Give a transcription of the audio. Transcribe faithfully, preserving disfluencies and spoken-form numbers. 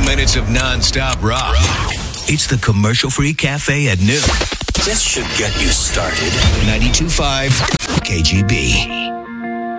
minutes of non-stop rock. It's the Commercial-Free Cafe at noon. This should get you started. ninety-two point five K G B.